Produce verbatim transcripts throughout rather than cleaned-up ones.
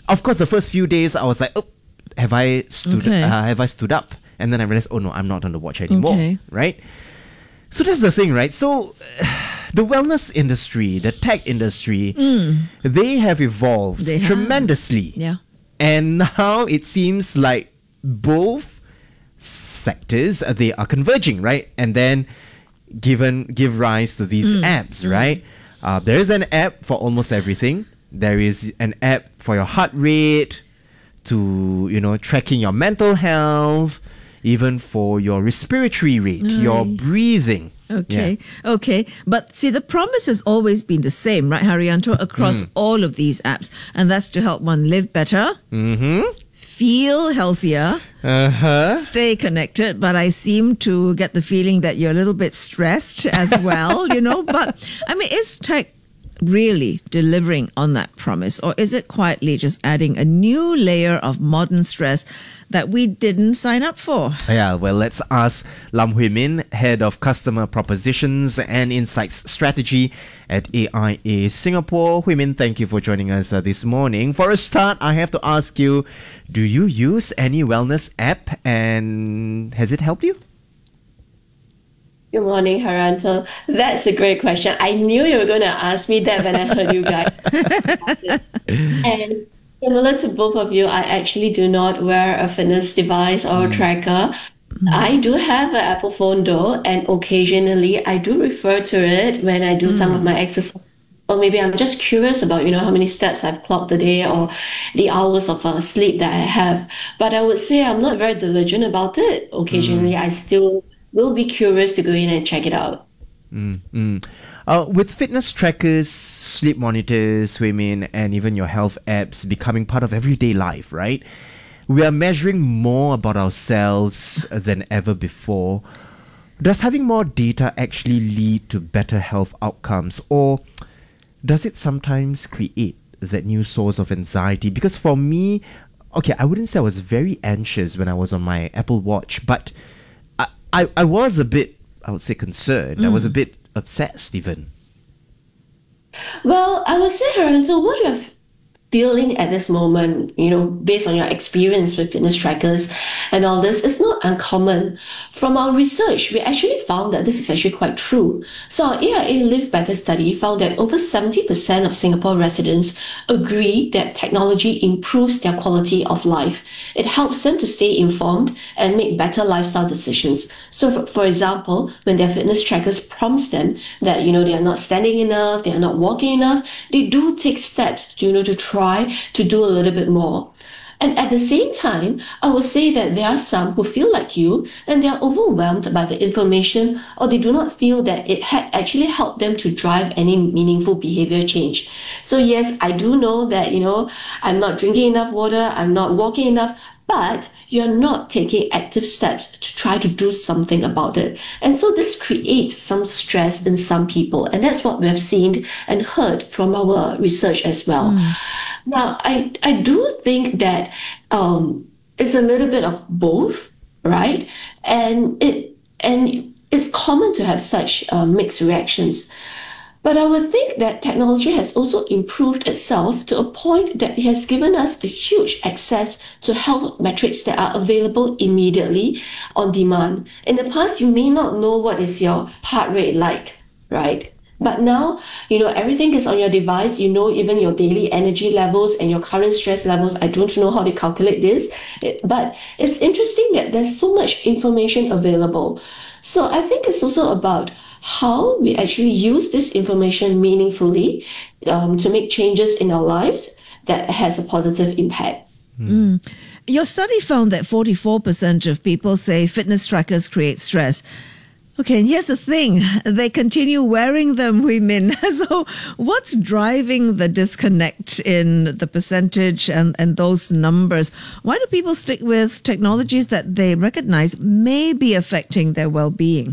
of course, the first few days I was like, oh, have I stood Okay. uh, have I stood up? And then I realized, oh no, I'm not on the watch anymore, Okay. right? So that's the thing, right? So the wellness industry, the tech industry, they have evolved They have. tremendously. Yeah. And now it seems like both sectors, uh, they are converging, right? And then given give rise to these apps, right? Uh, there is an app for almost everything. There is an app for your heart rate, to, you know, tracking your mental health, even for your respiratory rate, your Aye. breathing. Okay, okay. But see, the promise has always been the same, right, Haryanto, across all of these apps. And that's to help one live better, Mm-hmm. feel healthier, Uh-huh. stay connected. But I seem to get the feeling that you're a little bit stressed as well, you know. But, I mean, is tech really delivering on that promise? Or is it quietly just adding a new layer of modern stress that we didn't sign up for? Yeah, well, let's ask Lam Hui Min, Head of Customer Propositions and Insights Strategy at A I A Singapore. Hui Min, thank you for joining us uh, this morning. For a start, I have to ask you, do you use any wellness app, and has it helped you? Good morning, Haranto. That's a great question. I knew you were going to ask me that when I heard you guys. And similar to both of you, I actually do not wear a fitness device or a tracker. I do have an Apple phone though, and occasionally I do refer to it when I do some of my exercise. Or maybe I'm just curious about, you know, how many steps I've clocked a day or the hours of uh, sleep that I have. But I would say I'm not very diligent about it. Occasionally, I still will be curious to go in and check it out. Mm. Uh, with fitness trackers, sleep monitors, women, and even your health apps becoming part of everyday life, right? We are measuring more about ourselves than ever before. Does having more data actually lead to better health outcomes, or does it sometimes create that new source of anxiety? Because for me, okay, I wouldn't say I was very anxious when I was on my Apple Watch, but I, I, I was a bit, I would say, concerned. I was a bit obsessed even. Well, I would say, Haranto, what you're feeling at this moment, you know, based on your experience with fitness trackers and all this, is not uncommon. From our research, we actually found that this is actually quite true. So our A I A Live Better study found that over seventy percent of Singapore residents agree that technology improves their quality of life. It helps them to stay informed and make better lifestyle decisions. So for, for example, when their fitness trackers prompts them that, you know, they are not standing enough, they are not walking enough, they do take steps to, you know, to try to do a little bit more. And at the same time, I would say that there are some who feel like you and they are overwhelmed by the information, or they do not feel that it had actually helped them to drive any meaningful behavior change. So yes, I do know that, you know, I'm not drinking enough water, I'm not walking enough, but you're not taking active steps to try to do something about it. And so this creates some stress in some people. And that's what we have seen and heard from our research as well. Now, I, I do think that um, it's a little bit of both, right? And it and it's common to have such uh, mixed reactions. But I would think that technology has also improved itself to a point that it has given us a huge access to health metrics that are available immediately on demand. In the past, you may not know what is your heart rate like, right? But now, you know, everything is on your device. You know, even your daily energy levels and your current stress levels. I don't know how they calculate this, but it's interesting that there's so much information available. So I think it's also about how we actually use this information meaningfully um, to make changes in our lives that has a positive impact. Mm. Your study found that forty-four percent of people say fitness trackers create stress. Okay, and here's the thing. They continue wearing them, women. So what's driving the disconnect in the percentage and, and those numbers? Why do people stick with technologies that they recognize may be affecting their well-being?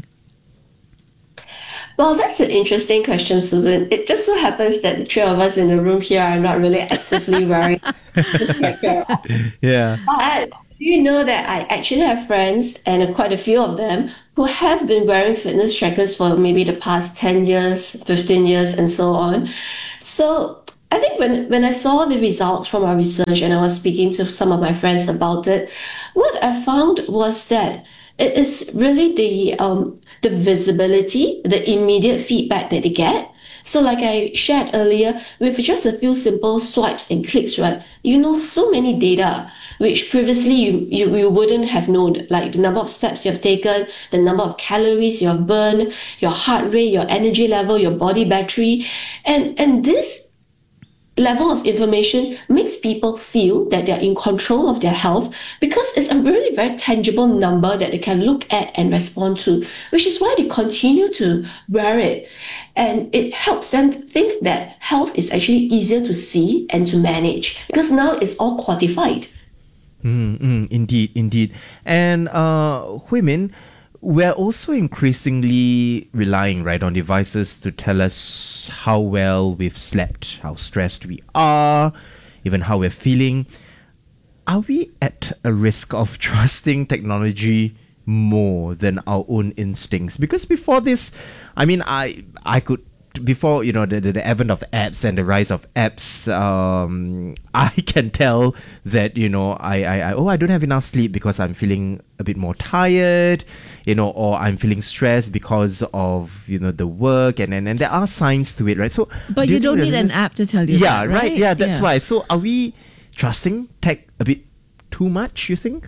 Well, that's an interesting question, Susan. It just so happens that the three of us in the room here are not really actively wearing this tracker. Yeah. But do you know that I actually have friends, and quite a few of them, who have been wearing fitness trackers for maybe the past ten years, fifteen years, and so on. So I think when, when I saw the results from our research and I was speaking to some of my friends about it, what I found was that it is really the um, the visibility, the immediate feedback that they get. So like I shared earlier, with just a few simple swipes and clicks, right, you know so many data which previously you, you, you wouldn't have known, like the number of steps you've taken, the number of calories you have burned, your heart rate, your energy level, your body battery. And, and this level of information makes people feel that they're in control of their health because it's a really very tangible number that they can look at and respond to, which is why they continue to wear it. And it helps them think that health is actually easier to see and to manage because now it's all quantified. Mm, mm, indeed, indeed. And uh, Hui Min, we're also increasingly relying, right, on devices to tell us how well we've slept, how stressed we are, even how we're feeling. Are we at a risk of trusting technology more than our own instincts? Because before this, I mean, I I could, before, you know, the, the, the advent of apps and the rise of apps, um, I can tell that, you know, I, I, I, oh, I don't have enough sleep because I'm feeling a bit more tired, you know, or I'm feeling stressed because of, you know, the work, and, and, and there are signs to it, right? So, But do you think don't that need this an is- app to tell you Yeah, that, right? right? Yeah, that's Yeah. why. So are we trusting tech a bit too much, you think?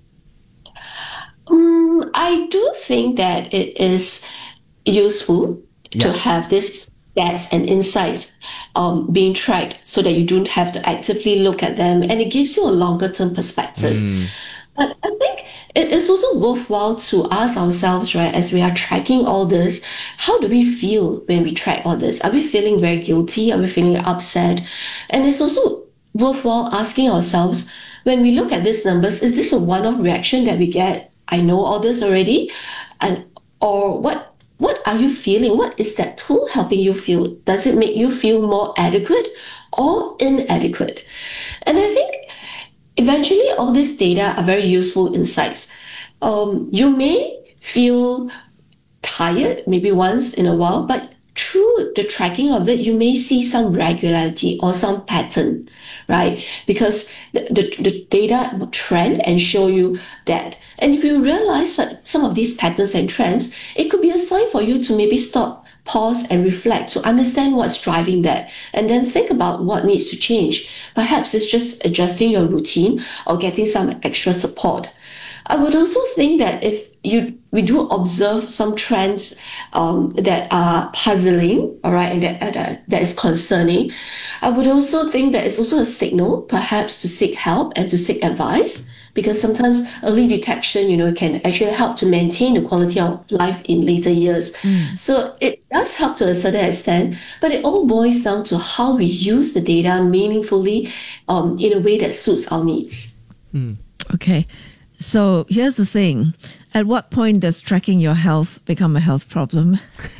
Um, I do think that it is useful to Yeah. have this stats and insights um, being tracked so that you don't have to actively look at them and it gives you a longer term perspective. But I think it is also worthwhile to ask ourselves, right, as we are tracking all this, how do we feel when we track all this? Are we feeling very guilty? Are we feeling upset? And it's also worthwhile asking ourselves, when we look at these numbers, is this a one-off reaction that we get? I know all this already, and or what? What are you feeling? What is that tool helping you feel? Does it make you feel more adequate or inadequate? And I think eventually all these data are very useful insights. Um, you may feel tired maybe once in a while, but through the tracking of it, you may see some regularity or some pattern, right? Because the, the, the data will trend and show you that. And if you realize that some of these patterns and trends, it could be a sign for you to maybe stop, pause, and reflect to understand what's driving that, and then think about what needs to change. Perhaps it's just adjusting your routine or getting some extra support. I would also think that if you we do observe some trends um, that are puzzling, all right, and that, that that is concerning, I would also think that it's also a signal, perhaps, to seek help and to seek advice, because sometimes early detection, you know, can actually help to maintain the quality of life in later years. So it does help to a certain extent, but it all boils down to how we use the data meaningfully, um, in a way that suits our needs. Okay. So here's the thing. At what point does tracking your health become a health problem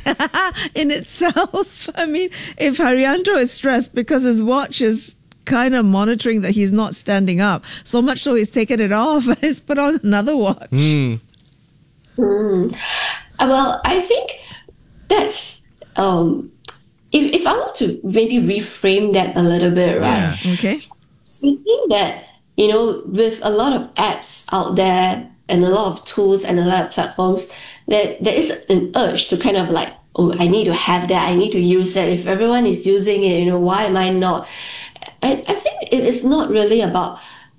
in itself? I mean, if Haryanto is stressed because his watch is kind of monitoring that he's not standing up, so much so he's taken it off and he's put on another watch. Mm. Uh, Well, I think that's um, if if I were to maybe reframe that a little bit, right? Yeah. Okay. We think that, you know, with a lot of apps out there and a lot of tools and a lot of platforms, that there is an urge to kind of like, oh, I need to have that, I need to use that. If everyone is using it, you know, why am I not? I, I think it is not really about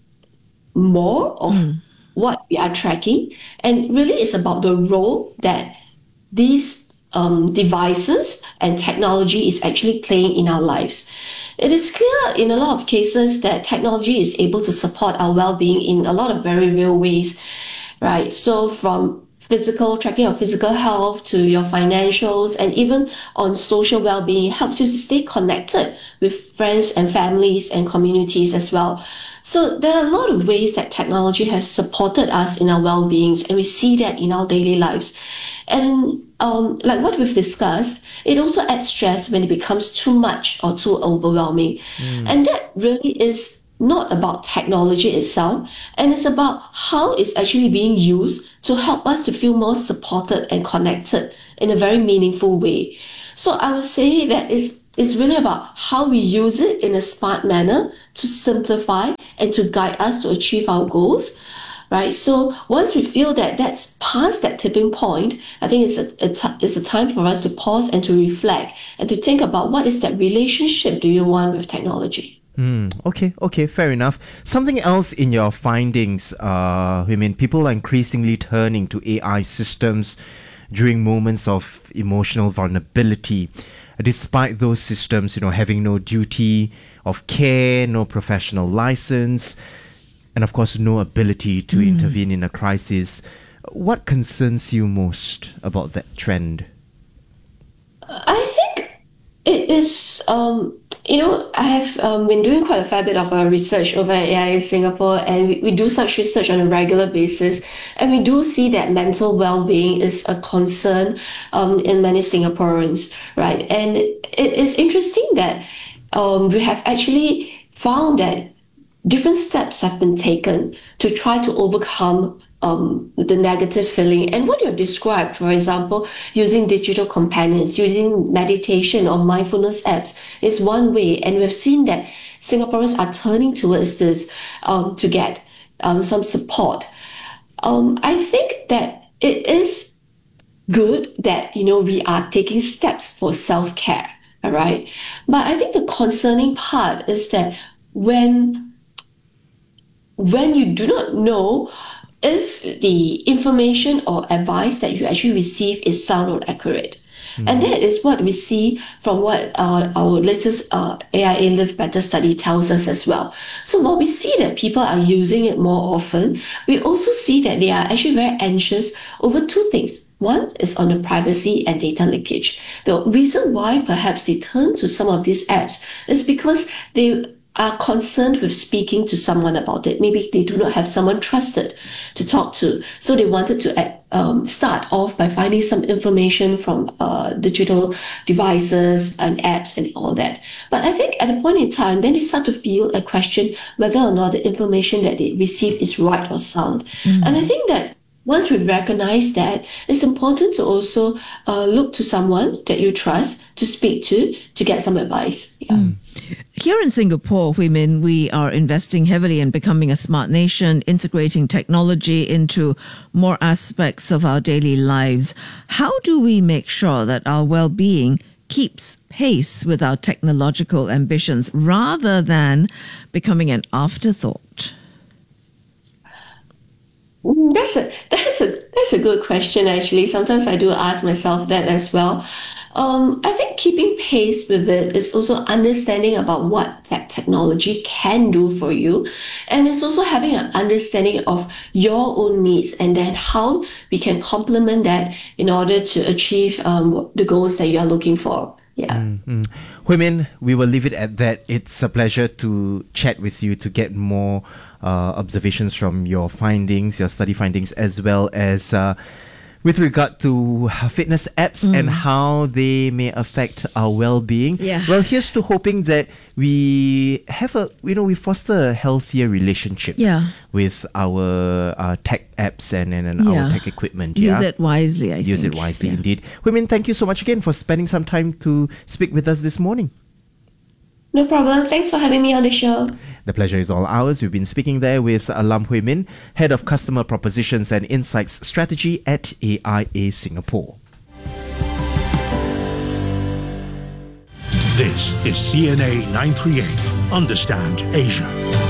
more of what we are tracking, and really it's about the role that these um, devices and technology is actually playing in our lives. It is clear in a lot of cases that technology is able to support our well-being in a lot of very real ways, right? So from physical tracking of physical health to your financials and even on social well-being, it helps you to stay connected with friends and families and communities as well. So there are a lot of ways that technology has supported us in our well-beings, and we see that in our daily lives. And um, like what we've discussed, it also adds stress when it becomes too much or too overwhelming. And that really is not about technology itself, and it's about how it's actually being used to help us to feel more supported and connected in a very meaningful way. So I would say that it's It's really about how we use it in a smart manner to simplify and to guide us to achieve our goals, right? So once we feel that that's past that tipping point, I think it's a, a t- it's a time for us to pause and to reflect and to think about what is that relationship do you want with technology. Mm, okay, okay, fair enough. Something else in your findings, uh, I mean, people are increasingly turning to A I systems during moments of emotional vulnerability, despite those systems, you know, having no duty of care, no professional license, and of course, no ability to mm. intervene in a crisis. What concerns you most about that trend? I think it is, um, you know, I have um, been doing quite a fair bit of uh, research over at A I in Singapore, and we, we do such research on a regular basis, and we do see that mental well-being is a concern um, in many Singaporeans, right? And it, it is interesting that um, we have actually found that different steps have been taken to try to overcome um, the negative feeling. And what you have described, for example, using digital companions, using meditation or mindfulness apps is one way. And we've seen that Singaporeans are turning towards this um, to get um, some support. Um, I think that it is good that, you know, we are taking steps for self-care, all right? But I think the concerning part is that when when you do not know if the information or advice that you actually receive is sound or accurate. Mm. And that is what we see from what uh, our latest uh, A I A Live Better study tells us as well. So while we see that people are using it more often, we also see that they are actually very anxious over two things. One is on the privacy and data leakage. The reason why perhaps they turn to some of these apps is because they are concerned with speaking to someone about it. Maybe they do not have someone trusted to talk to. So they wanted to um, start off by finding some information from uh, digital devices and apps and all that. But I think at a point in time, then they start to feel a question whether or not the information that they receive is right or sound. Mm-hmm. And I think that once we recognize that, it's important to also uh, look to someone that you trust to speak to to get some advice. Yeah. Mm. Here in Singapore, women, we are investing heavily in becoming a smart nation, integrating technology into more aspects of our daily lives. How do we make sure that our well-being keeps pace with our technological ambitions rather than becoming an afterthought? That's a that's a that's a good question. Actually, sometimes I do ask myself that as well. Um, I think keeping pace with it is also understanding about what that technology can do for you, and it's also having an understanding of your own needs and then how we can complement that in order to achieve um, the goals that you are looking for. Yeah. Mm-hmm. Hui Min, we will leave it at that. It's a pleasure to chat with you to get more uh, observations from your findings, your study findings, as well as uh, with regard to fitness apps mm. and how they may affect our well-being. Yeah. Well, here's to hoping that we have a, you know, we foster a healthier relationship yeah. with our uh, tech apps and, and, and yeah. our tech equipment. Use yeah? it wisely, I Use think. Use it wisely, yeah. indeed. Hui Min, thank you so much again for spending some time to speak with us this morning. No problem. Thanks for having me on the show. The pleasure is all ours. We've been speaking there with Lam Hui Min, Head of Customer Propositions and Insights Strategy at A I A Singapore. This is C N A nine thirty-eight. Understand Asia.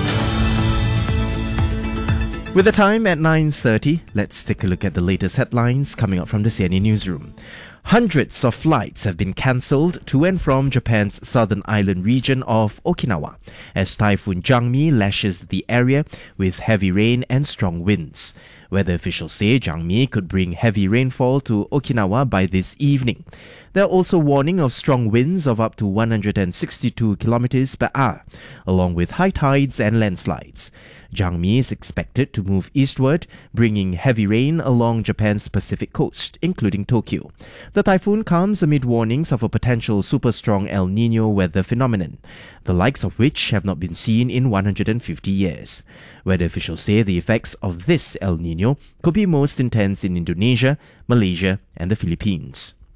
With the time at nine thirty, let's take a look at the latest headlines coming up from the C N A newsroom. Hundreds of flights have been cancelled to and from Japan's southern island region of Okinawa as Typhoon Jangmi lashes the area with heavy rain and strong winds. Weather officials say Jangmi could bring heavy rainfall to Okinawa by this evening. There are also warning of strong winds of up to one hundred sixty-two kilometers per hour, along with high tides and landslides. Jangmi is expected to move eastward, bringing heavy rain along Japan's Pacific coast, including Tokyo. The typhoon comes amid warnings of a potential super strong El Niño weather phenomenon, the likes of which have not been seen in one hundred fifty years. Weather officials say the effects of this El Niño could be most intense in Indonesia, Malaysia, and the Philippines.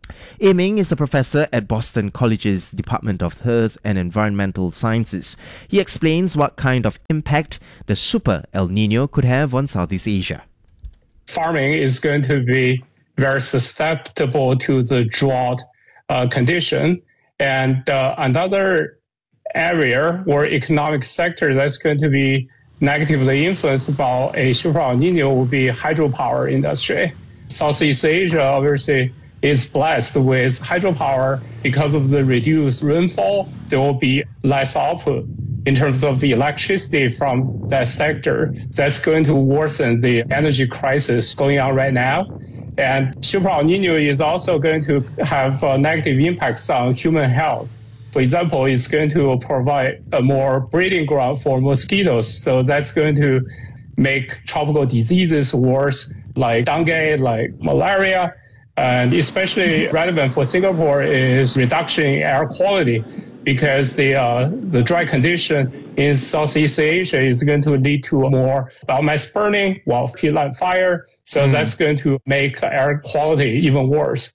Yiming is a professor at Boston College's Department of Earth and Environmental Sciences. He explains what kind of impact the super El Nino could have on Southeast Asia. Farming is going to be very susceptible to the drought uh, condition. And uh, another area or economic sector that's going to be negatively influenced by a super El Nino will be hydropower industry. Southeast Asia, obviously, is blessed with hydropower. Because of the reduced rainfall, there will be less output in terms of electricity from that sector. That's going to worsen the energy crisis going on right now. And super El Nino is also going to have uh, negative impacts on human health. For example, it's going to provide a more breeding ground for mosquitoes. So that's going to make tropical diseases worse, like dengue, like malaria. And especially relevant for Singapore is reduction in air quality, because the uh, the dry condition in Southeast Asia is going to lead to more biomass burning, while peatland fire. So mm. that's going to make air quality even worse.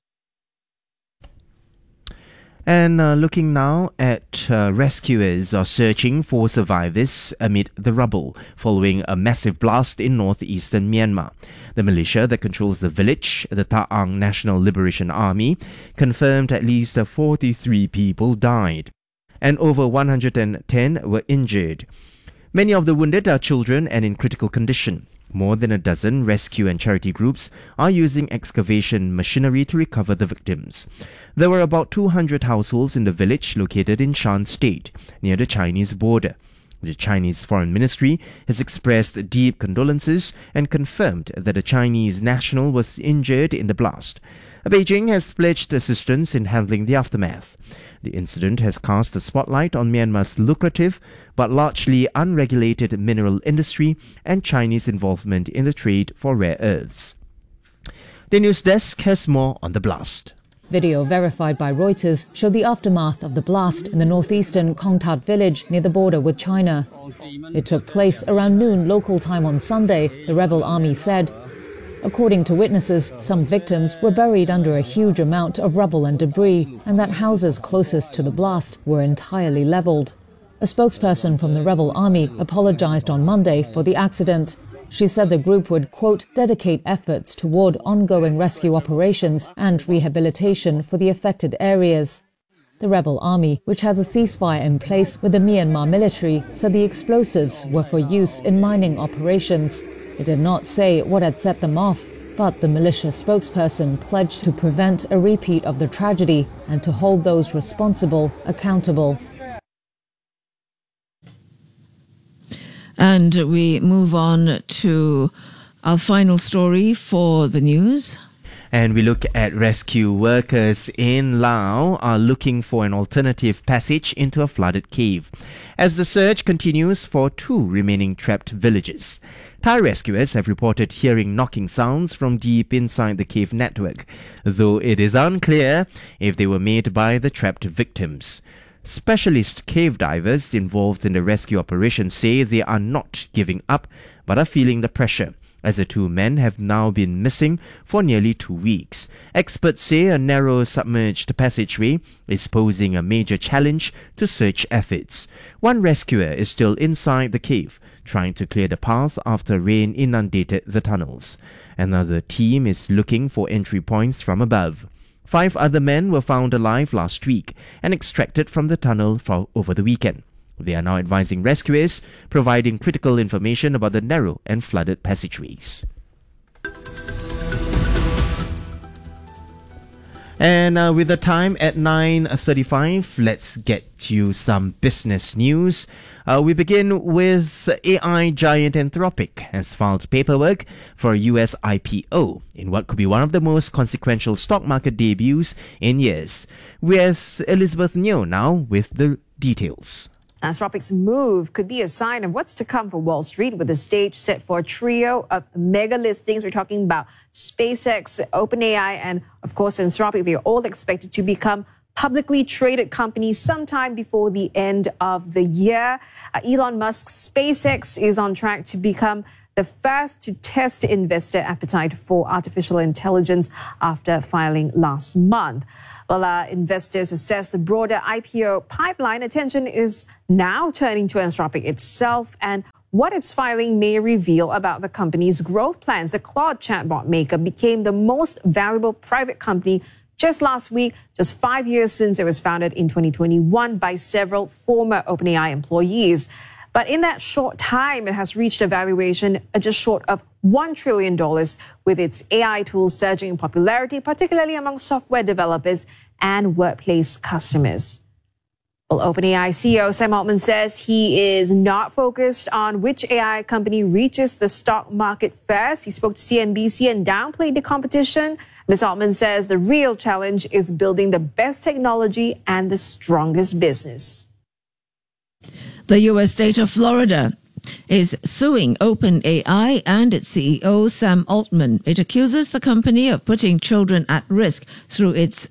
And uh, looking now at uh, rescuers are searching for survivors amid the rubble following a massive blast in northeastern Myanmar. The militia that controls the village, the Ta'ang National Liberation Army, confirmed at least forty-three people died, and over one hundred ten were injured. Many of the wounded are children and in critical condition. More than a dozen rescue and charity groups are using excavation machinery to recover the victims. There were about two hundred households in the village located in Shan State, near the Chinese border. The Chinese Foreign Ministry has expressed deep condolences and confirmed that a Chinese national was injured in the blast. Beijing has pledged assistance in handling the aftermath. The incident has cast a spotlight on Myanmar's lucrative but largely unregulated mineral industry and Chinese involvement in the trade for rare earths. The news desk has more on the blast. Video verified by Reuters showed the aftermath of the blast in the northeastern Kongtat village near the border with China. It took place around noon local time on Sunday, the rebel army said. According to witnesses, some victims were buried under a huge amount of rubble and debris, and that houses closest to the blast were entirely leveled. A spokesperson from the rebel army apologized on Monday for the accident. She said the group would, quote, dedicate efforts toward ongoing rescue operations and rehabilitation for the affected areas. The rebel army, which has a ceasefire in place with the Myanmar military, said the explosives were for use in mining operations. It did not say what had set them off, but the militia spokesperson pledged to prevent a repeat of the tragedy and to hold those responsible accountable. And we move on to our final story for the news. And we look at rescue workers in Laos are looking for an alternative passage into a flooded cave as the search continues for two remaining trapped villages. Thai rescuers have reported hearing knocking sounds from deep inside the cave network, though it is unclear if they were made by the trapped victims. Specialist cave divers involved in the rescue operation say they are not giving up but are feeling the pressure, as the two men have now been missing for nearly two weeks. Experts say a narrow submerged passageway is posing a major challenge to search efforts. One rescuer is still inside the cave, trying to clear the path after rain inundated the tunnels. Another team is looking for entry points from above. Five other men were found alive last week and extracted from the tunnel for over the weekend. They are now advising rescuers, providing critical information about the narrow and flooded passageways. And uh, with the time at nine thirty-five, let's get you some business news. Uh, we begin with A I giant Anthropic has filed paperwork for a U S I P O in what could be one of the most consequential stock market debuts in years. With Elizabeth Neo now with the details. Anthropic's move could be a sign of what's to come for Wall Street, with the stage set for a trio of mega listings. We're talking about SpaceX, OpenAI, and of course Anthropic. They're all expected to become publicly traded companies sometime before the end of the year. Uh, Elon Musk's SpaceX is on track to become the first to test investor appetite for artificial intelligence after filing last month. While uh, investors assess the broader I P O pipeline, attention is now turning to Anthropic itself and what its filing may reveal about the company's growth plans. The Claude chatbot maker became the most valuable private company just last week, just five years since it was founded in twenty twenty-one by several former OpenAI employees. But in that short time, it has reached a valuation just short of one trillion dollars, with its A I tools surging in popularity, particularly among software developers and workplace customers. Well, OpenAI C E O Sam Altman says he is not focused on which A I company reaches the stock market first. He spoke to C N B C and downplayed the competition. Miz Altman says the real challenge is building the best technology and the strongest business. The U S state of Florida is suing OpenAI and its C E O Sam Altman. It accuses the company of putting children at risk through its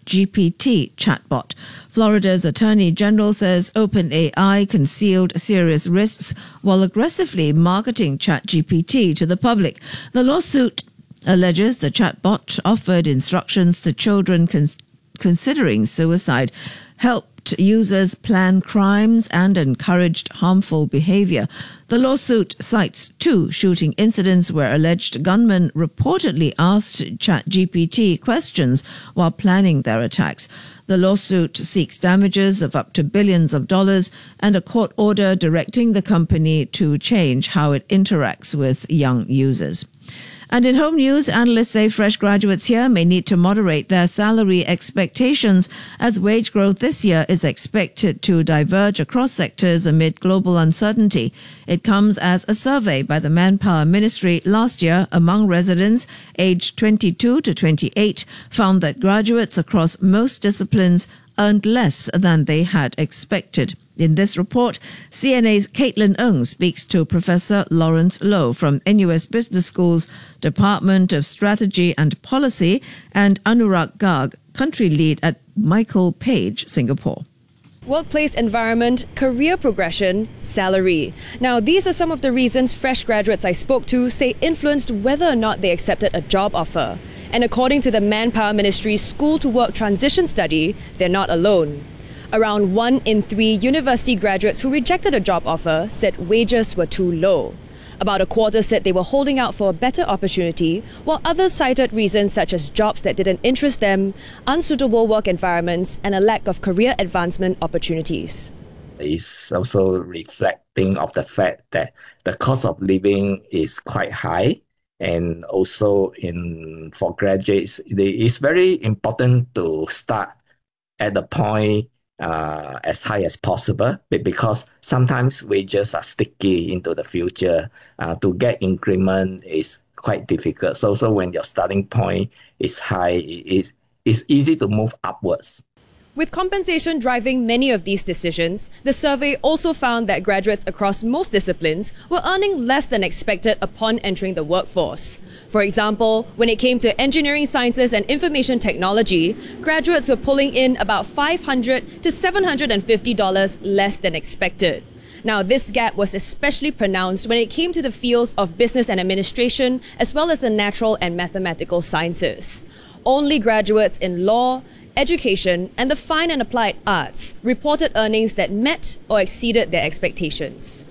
ChatGPT chatbot. Florida's Attorney General says OpenAI concealed serious risks while aggressively marketing ChatGPT to the public. The lawsuit alleges the chatbot offered instructions to children cons- considering suicide, helped users plan crimes, and encouraged harmful behavior. The lawsuit cites two shooting incidents where alleged gunmen reportedly asked ChatGPT questions while planning their attacks. The lawsuit seeks damages of up to billions of dollars and a court order directing the company to change how it interacts with young users. And in home news, analysts say fresh graduates here may need to moderate their salary expectations as wage growth this year is expected to diverge across sectors amid global uncertainty. It comes as a survey by the Manpower Ministry last year among residents aged twenty-two to twenty-eight found that graduates across most disciplines earned less than they had expected. In this report, C N A's Caitlin Ng speaks to Professor Lawrence Loh from N U S Business School's Department of Strategy and Policy and Anurag Garg, country lead at Michael Page, Singapore. Workplace environment, career progression, salary. Now, these are some of the reasons fresh graduates I spoke to say influenced whether or not they accepted a job offer. And according to the Manpower Ministry's School to Work Transition Study, they're not alone. Around one in three university graduates who rejected a job offer said wages were too low. About a quarter said they were holding out for a better opportunity, while others cited reasons such as jobs that didn't interest them, unsuitable work environments, and a lack of career advancement opportunities. It's also reflecting of the fact that the cost of living is quite high, and also in for graduates, it's very important to start at the point Uh, as high as possible, because sometimes wages are sticky into the future. Uh, to get increment is quite difficult. So, so when your starting point is high, it, it's easy to move upwards. With compensation driving many of these decisions, the survey also found that graduates across most disciplines were earning less than expected upon entering the workforce. For example, when it came to engineering sciences and information technology, graduates were pulling in about five hundred to seven hundred fifty dollars less than expected. Now, this gap was especially pronounced when it came to the fields of business and administration, as well as the natural and mathematical sciences. Only graduates in law, education, and the fine and applied arts reported earnings that met or exceeded their expectations.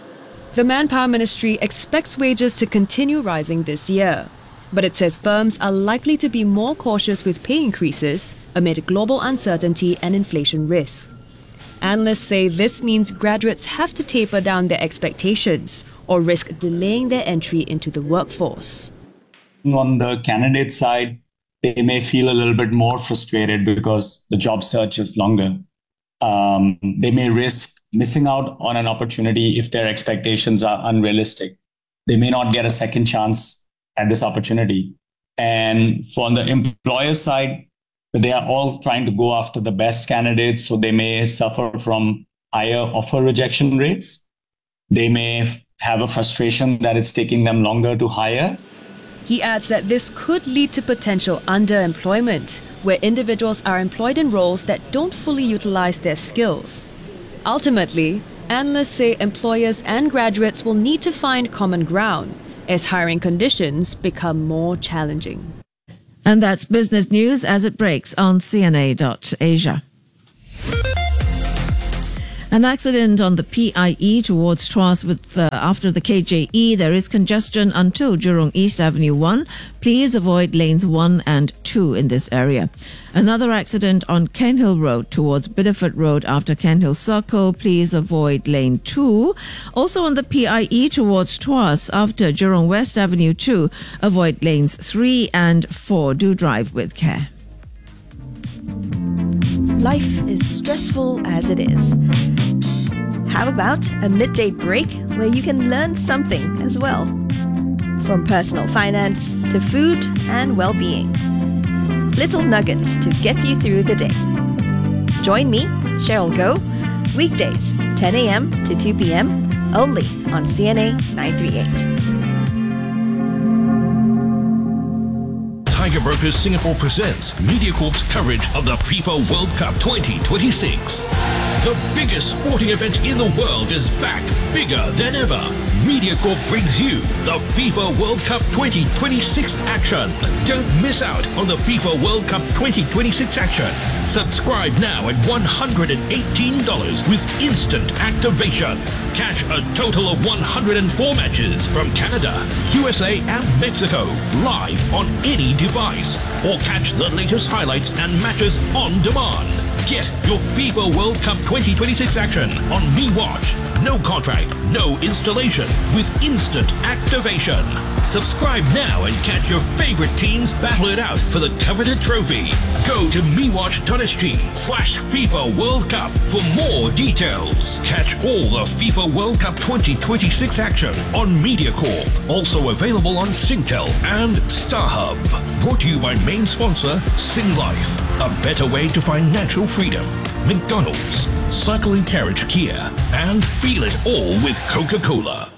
The Manpower Ministry expects wages to continue rising this year, but it says firms are likely to be more cautious with pay increases amid global uncertainty and inflation risks. Analysts say this means graduates have to taper down their expectations or risk delaying their entry into the workforce. On the candidate side, they may feel a little bit more frustrated because the job search is longer. Um, they may risk missing out on an opportunity if their expectations are unrealistic. They may not get a second chance at this opportunity. And from the employer side, they are all trying to go after the best candidates, so they may suffer from higher offer rejection rates. They may have a frustration that it's taking them longer to hire. He adds that this could lead to potential underemployment, where individuals are employed in roles that don't fully utilize their skills. Ultimately, analysts say employers and graduates will need to find common ground as hiring conditions become more challenging. And that's business news as it breaks on C N A dot Asia. An accident on the P I E towards Tuas with uh, after the K J E. There is congestion until Jurong East Avenue one. Please avoid lanes one and two in this area. Another accident on Cairnhill Road towards Bideford Road after Cairnhill Circle. Please avoid lane two. Also on the P I E towards Tuas after Jurong West Avenue two. Avoid lanes three and four. Do drive with care. Life is stressful as it is. How about a midday break where you can learn something as well? From personal finance to food and well-being. Little nuggets to get you through the day. Join me, Cheryl Goh, weekdays ten a.m. to two p.m. only on C N A nine thirty-eight. Tiger Brokers Singapore presents MediaCorp's coverage of the FIFA World Cup twenty twenty-six. The biggest sporting event in the world is back, bigger than ever. MediaCorp brings you the FIFA World Cup twenty twenty-six action. Don't miss out on the FIFA World Cup twenty twenty-six action. Subscribe now at one hundred eighteen dollars with instant activation. Catch a total of one hundred four matches from Canada, U S A and Mexico live on any device. Or catch the latest highlights and matches on demand. Get your FIFA World Cup twenty twenty-six action on MeWatch. No contract, no installation, with instant activation. Subscribe now and catch your favorite teams battle it out for the coveted trophy. Go to mewatch.sg slash FIFA World Cup for more details. Catch all the FIFA World Cup twenty twenty-six action on MediaCorp. Also available on Singtel and StarHub. Brought to you by main sponsor SingLife. A better way to find natural freedom. McDonald's, Cycle and Carriage Kia, and feel it all with Coca-Cola.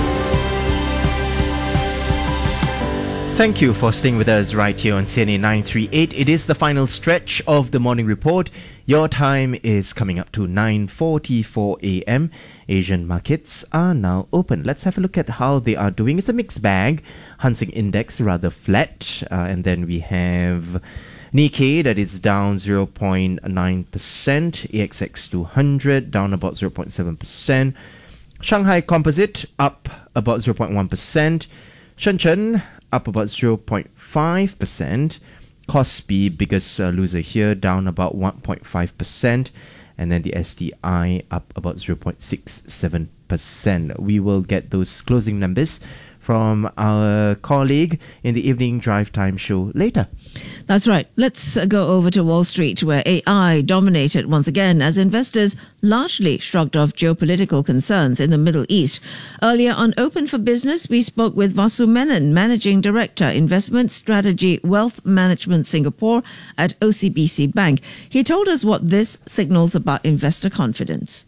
Thank you for staying with us right here on C N A nine thirty-eight. It is the final stretch of the morning report. Your time is coming up to nine forty-four a.m. Asian markets are now open. Let's have a look at how they are doing. It's a mixed bag. Hang Seng Index rather flat. Uh, and then we have Nikkei, that is down zero point nine percent. A X X two hundred down about zero point seven percent. Shanghai Composite up about zero point one percent. Shenzhen up about zero point five percent. Kospi, biggest uh, loser here, down about one point five percent. And then the S T I up about zero point six seven percent. We will get those closing numbers from our colleague in the evening drive time show later. That's right. Let's go over to Wall Street, where A I dominated once again as investors largely shrugged off geopolitical concerns in the Middle East. Earlier on Open for Business, we spoke with Vasu Menon, Managing Director, Investment Strategy Wealth Management Singapore at O C B C Bank. He told us what this signals about investor confidence.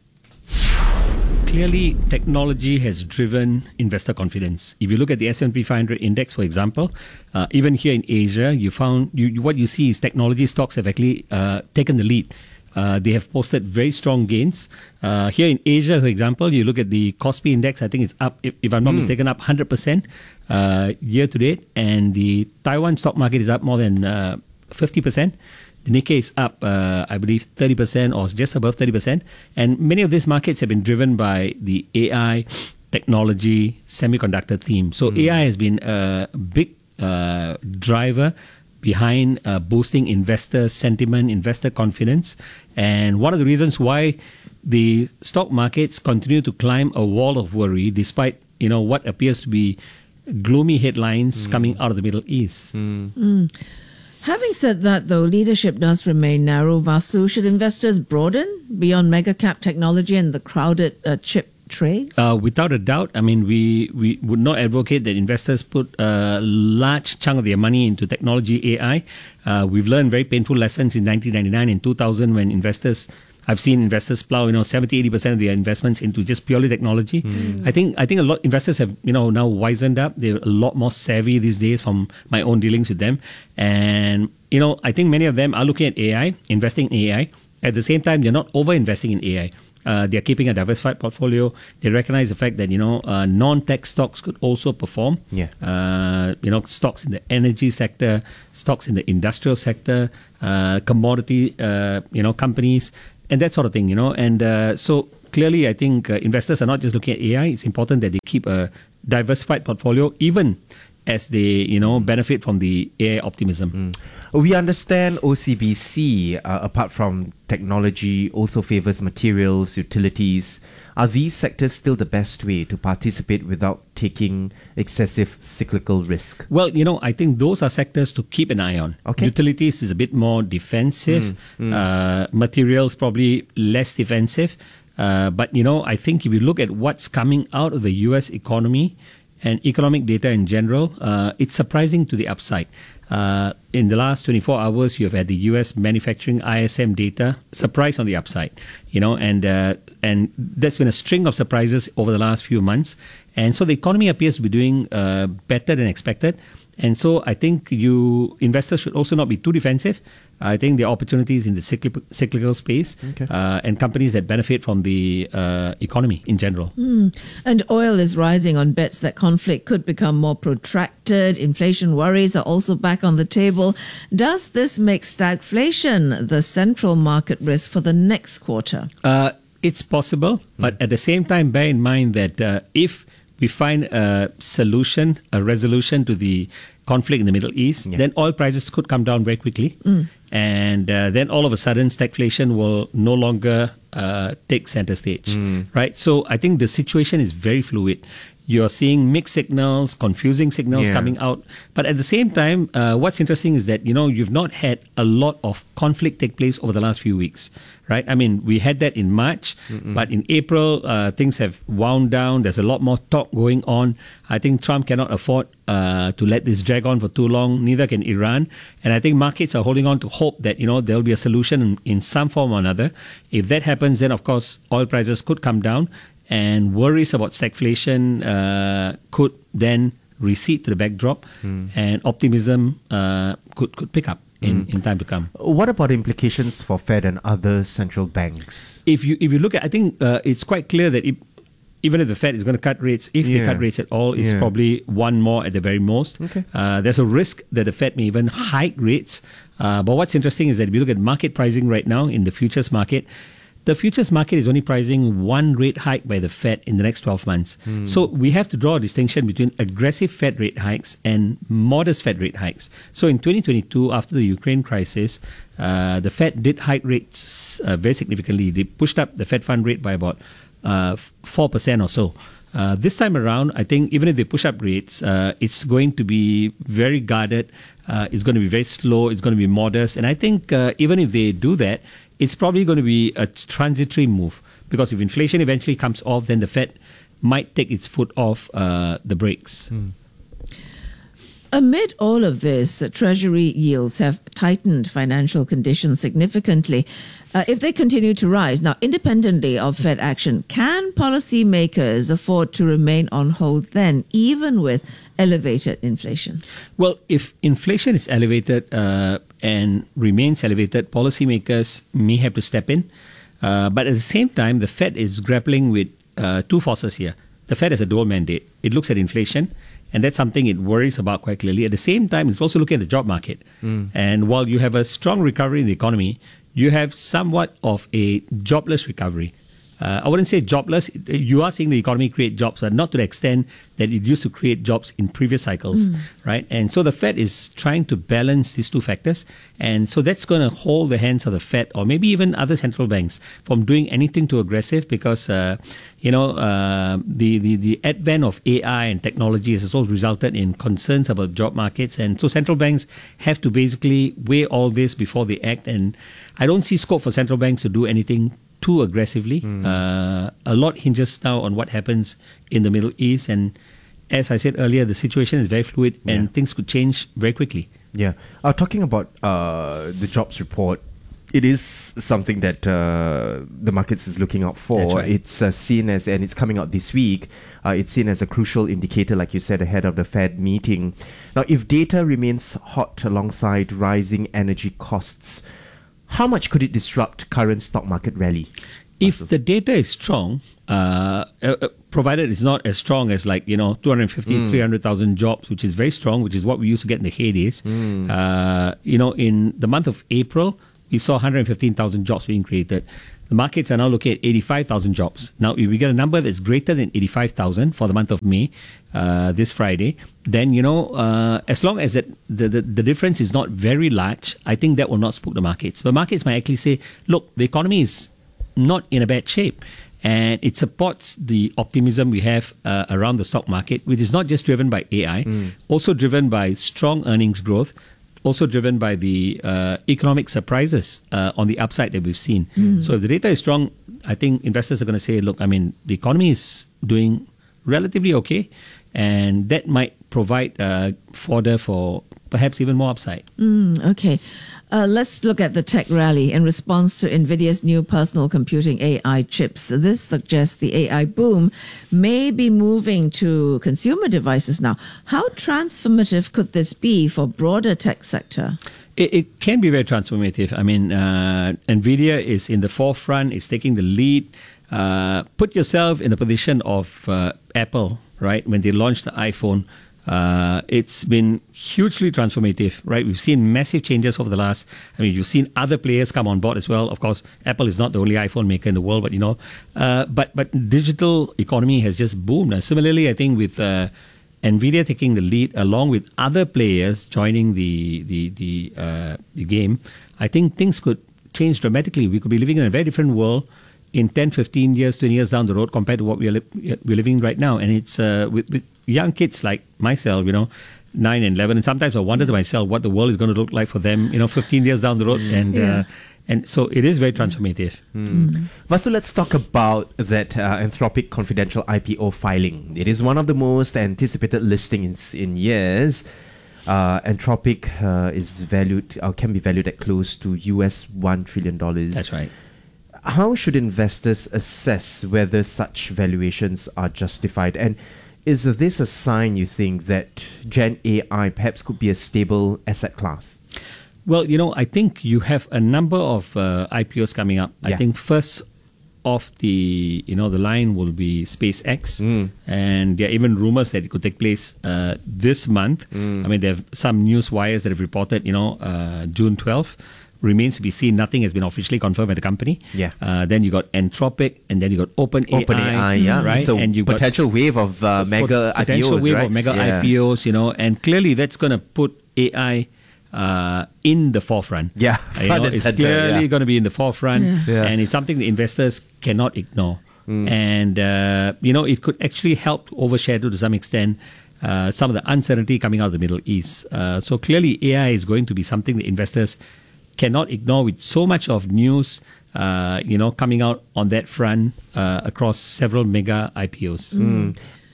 Clearly, technology has driven investor confidence. If you look at the S and P five hundred index, for example, uh, even here in Asia, you found you, what you see is technology stocks have actually uh, taken the lead. Uh, they have posted very strong gains. Uh, here in Asia, for example, you look at the Kospi index, I think it's up, if, if I'm not mm. mistaken, up one hundred percent uh, year to date. And the Taiwan stock market is up more than uh, fifty percent. The Nikkei is up, uh, I believe, thirty percent or just above thirty percent. And many of these markets have been driven by the A I, technology, semiconductor theme. So mm. A I has been a big uh, driver behind uh, boosting investor sentiment, investor confidence. And one of the reasons why the stock markets continue to climb a wall of worry, despite you know what appears to be gloomy headlines mm. coming out of the Middle East. Mm. Mm. Having said that, though, leadership does remain narrow. Vasu, should investors broaden beyond mega cap technology and the crowded uh, chip trades? Uh, without a doubt. I mean, we, we would not advocate that investors put a large chunk of their money into technology A I. Uh, we've learned very painful lessons in nineteen ninety-nine and two thousand when investors... I've seen investors plow, you know, seventy, eighty percent of their investments into just purely technology. Mm. I think I think a lot investors have, you know, now wisened up. They're a lot more savvy these days from my own dealings with them. And, you know, I think many of them are looking at A I, investing in A I. At the same time, they're not over-investing in A I. Uh, they're keeping a diversified portfolio. They recognize the fact that, you know, uh, non-tech stocks could also perform. Yeah. Uh, you know, stocks in the energy sector, stocks in the industrial sector, uh, commodity, uh, you know, companies, and that sort of thing, you know. And uh, so clearly, I think uh, investors are not just looking at A I. It's important that they keep a diversified portfolio, even as they, you know, benefit from the A I optimism. Mm. We understand O C B C, uh, apart from technology, also favors materials, utilities. Are these sectors still the best way to participate without taking excessive cyclical risk? Well, you know, I think those are sectors to keep an eye on. Okay. Utilities is a bit more defensive. Mm, mm. Uh, materials probably less defensive. Uh, but, you know, I think if you look at what's coming out of the U S economy and economic data in general, uh, it's surprising to the upside. Uh, in the last twenty-four hours, you have had the U S manufacturing I S M data surprise on the upside, you know, and uh, and that's been a string of surprises over the last few months. And so the economy appears to be doing uh, better than expected. And so I think you investors should also not be too defensive. I think there are opportunities in the cyclical, cyclical space Okay. uh, and companies that benefit from the uh, economy in general. Mm. And oil is rising on bets that conflict could become more protracted. Inflation worries are also back on the table. Does this make stagflation the central market risk for the next quarter? Uh, it's possible, but at the same time, bear in mind that uh, if we find a solution, a resolution to the conflict in the Middle East, Yeah. then oil prices could come down very quickly. Mm. And uh, then all of a sudden, stagflation will no longer uh, take center stage, Mm. right? So I think the situation is very fluid. You're seeing mixed signals, confusing signals Yeah. coming out. But at the same time, uh, what's interesting is that, you know, you've not had a lot of conflict take place over the last few weeks, right? I mean, we had that in March, Mm-mm. but in April, uh, things have wound down. There's a lot more talk going on. I think Trump cannot afford uh, to let this drag on for too long. Neither can Iran. And I think markets are holding on to hope that, you know, there'll be a solution in, in some form or another. If that happens, then of course, oil prices could come down. And worries about stagflation uh, could then recede to the backdrop, Mm. and optimism uh, could could pick up in, Mm. in time to come. What about implications for Fed and other central banks? If you if you look at, I think uh, it's quite clear that if, even if the Fed is going to cut rates, if they Yeah. cut rates at all, it's Yeah. probably one more at the very most. Okay. Uh, there's a risk that the Fed may even hike rates. Uh, but what's interesting is that if you look at market pricing right now in the futures market, the futures market is only pricing one rate hike by the Fed in the next twelve months. Hmm. So we have to draw a distinction between aggressive Fed rate hikes and modest Fed rate hikes. So in twenty twenty-two, after the Ukraine crisis, uh, the Fed did hike rates uh, very significantly. They pushed up the Fed fund rate by about uh, four percent or so. Uh, this time around, I think even if they push up rates, uh, it's going to be very guarded. Uh, it's going to be very slow. It's going to be modest. And I think uh, even if they do that, it's probably going to be a transitory move, because if inflation eventually comes off, then the Fed might take its foot off uh, the brakes. Mm. Amid all of this, uh, Treasury yields have tightened financial conditions significantly. Uh, if they continue to rise, now independently of Fed action, can policymakers afford to remain on hold then, even with elevated inflation? Well, if inflation is elevated uh, and remains elevated, policymakers may have to step in. Uh, but at the same time, the Fed is grappling with uh, two forces here. The Fed has a dual mandate. It looks at inflation, and that's something it worries about quite clearly. At the same time, it's also looking at the job market. Mm. And while you have a strong recovery in the economy, you have somewhat of a jobless recovery. Uh, I wouldn't say jobless. You are seeing the economy create jobs, but not to the extent that it used to create jobs in previous cycles, Mm. right? And so the Fed is trying to balance these two factors. And so that's going to hold the hands of the Fed, or maybe even other central banks, from doing anything too aggressive, because, uh, you know, uh, the, the, the advent of A I and technology has also resulted in concerns about job markets. And so central banks have to basically weigh all this before they act. And I don't see scope for central banks to do anything too aggressively. Mm. Uh, a lot hinges now on what happens in the Middle East. And as I said earlier, the situation is very fluid, and Yeah. things could change very quickly. Yeah. Uh, talking about uh, the jobs report, it is something that uh, the markets is looking out for. That's right. It's uh, seen as, and it's coming out this week, uh, it's seen as a crucial indicator, like you said, ahead of the Fed meeting. Now, if data remains hot alongside rising energy costs, how much could it disrupt current stock market rally? If the data is strong, uh, uh, provided it's not as strong as like, you know, two hundred fifty, mm. three hundred thousand jobs, which is very strong, which is what we used to get in the heydays. Mm. Uh, you know, in the month of April, we saw one hundred fifteen thousand jobs being created. The markets are now looking at eighty-five thousand jobs. Now, if we get a number that's greater than eighty-five thousand for the month of May, uh, this Friday, then, you know, uh, as long as it, the, the, the difference is not very large, I think that will not spook the markets. But markets might actually say, look, the economy is not in a bad shape. And it supports the optimism we have uh, around the stock market, which is not just driven by A I, mm. also driven by strong earnings growth, also driven by the uh, economic surprises uh, on the upside that we've seen. Mm. So if the data is strong, I think investors are going to say, look, I mean, the economy is doing relatively okay, and that might provide uh, fodder for perhaps even more upside. Mm, okay. Uh, let's look at the tech rally in response to NVIDIA's new personal computing A I chips. This suggests the A I boom may be moving to consumer devices now. How transformative could this be for broader tech sector? It, it can be very transformative. I mean, uh, NVIDIA is in the forefront, it's taking the lead. Uh, put yourself in the position of uh, Apple, right? When they launched the iPhone, Uh, it's been hugely transformative, right? We've seen massive changes over the last, I mean, you've seen other players come on board as well. Of course, Apple is not the only iPhone maker in the world, but, you know, uh, but, but digital economy has just boomed. Uh, similarly, I think with uh, NVIDIA taking the lead along with other players joining the, the, the, uh, the game, I think things could change dramatically. We could be living in a very different world in ten, fifteen years, twenty years down the road compared to what we are li- we're living right now. And it's uh, with, with young kids like myself, you know, nine and eleven, and sometimes I wonder to myself what the world is going to look like for them, you know, fifteen years down the road. Mm. And yeah. uh, and so it is very transformative. Mm. Mm. Vasu, let's talk about that uh, Anthropic confidential I P O filing. It is one of the most anticipated listings in years. Uh, Anthropic uh, is valued, uh, can be valued at close to U S one trillion dollars. That's right. How should investors assess whether such valuations are justified? And is this a sign, you think, that Gen A I perhaps could be a stable asset class? Well, you know, I think you have a number of uh, I P Os coming up. Yeah. I think first off the, you know, the line will be SpaceX. Mm. And there are even rumors that it could take place uh, this month. Mm. I mean, there are some news wires that have reported, you know, uh, June twelfth. Remains to be seen. Nothing has been officially confirmed by the company. Yeah. Uh, then you got Anthropic, and then you got OpenAI. OpenAI, yeah. Right. So and you potential got wave of uh, mega pot- potential I P Os, wave right? of mega yeah. I P Os, you know, and clearly that's going to put A I uh, in the forefront. Yeah. Uh, you know, it's center, clearly yeah. going to be in the forefront, yeah. Yeah. and it's something the investors cannot ignore. Mm. And uh, you know, it could actually help overshadow to some extent uh, some of the uncertainty coming out of the Middle East. Uh, so clearly, A I is going to be something the investors cannot ignore, with so much of news, uh, you know, coming out on that front uh, across several mega I P Os. Mm.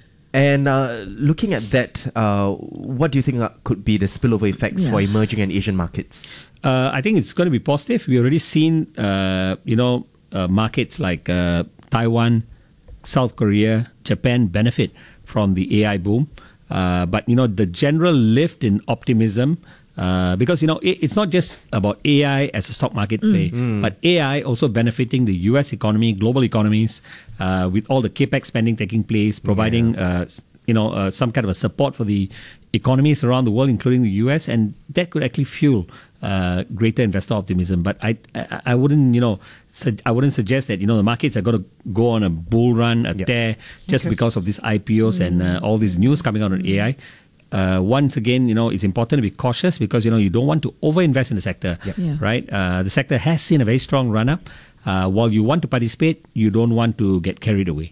And uh, looking at that, uh, what do you think could be the spillover effects yeah. for emerging and Asian markets? Uh, I think it's going to be positive. We've already seen, uh, you know, uh, markets like uh, Taiwan, South Korea, Japan benefit from the A I boom. Uh, but, you know, the general lift in optimism, Uh, because, you know, it, it's not just about A I as a stock market play, mm. but A I also benefiting the U S economy, global economies, uh, with all the capex spending taking place, providing, yeah. uh, you know, uh, some kind of a support for the economies around the world, including the U S, and that could actually fuel uh, greater investor optimism. But I, I, I wouldn't, you know, su- I wouldn't suggest that, you know, the markets are going to go on a bull run, a yep. tear, just okay. because of these I P Os mm. and uh, all these news coming out on A I. Uh, once again, you know, it's important to be cautious because, you know, you don't want to overinvest in the sector, yep. yeah. right? Uh, the sector has seen a very strong run-up. Uh, while you want to participate, you don't want to get carried away.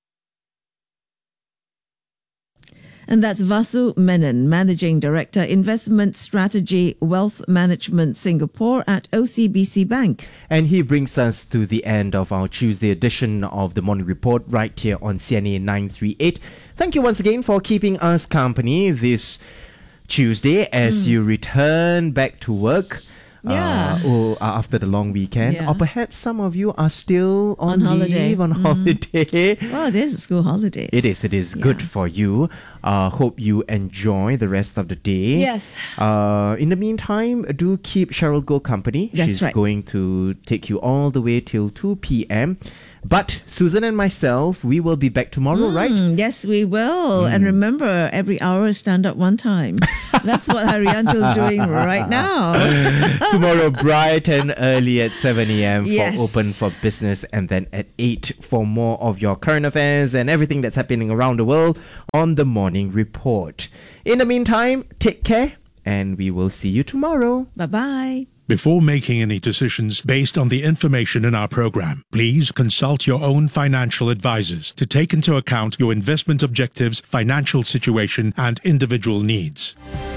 And that's Vasu Menon, Managing Director, Investment Strategy, Wealth Management Singapore at O C B C Bank. And he brings us to the end of our Tuesday edition of the Morning Report right here on C N A nine three eight. Thank you once again for keeping us company this Tuesday as mm. you return back to work. Yeah. uh, or uh, after the long weekend. Yeah. Or perhaps some of you are still on, On holiday. leave, on Mm. holiday. Well, it is school holidays. It is, it is good for you. Uh, hope you enjoy the rest of the day. Yes. Uh, in the meantime, do keep Cheryl Go company. That's She's right. going to take you all the way till two p.m. But Susan and myself, we will be back tomorrow, right? Mm, yes, we will. And remember, every hour is stand up one time. That's what Haryanto is doing right now. Tomorrow, bright and early at seven a.m. for Yes. Open for Business, and then at eight for more of your current affairs and everything that's happening around the world on the Morning Report. In the meantime, take care, and we will see you tomorrow. Bye-bye. Before making any decisions based on the information in our program, please consult your own financial advisors to take into account your investment objectives, financial situation, and individual needs.